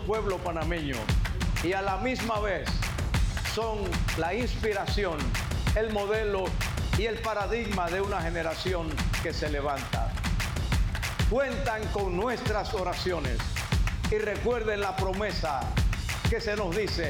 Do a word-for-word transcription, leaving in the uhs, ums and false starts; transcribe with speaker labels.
Speaker 1: pueblo panameño y a la misma vez son la inspiración, el modelo y el paradigma de una generación que se levanta. Cuentan con nuestras oraciones y recuerden la promesa que se nos dice: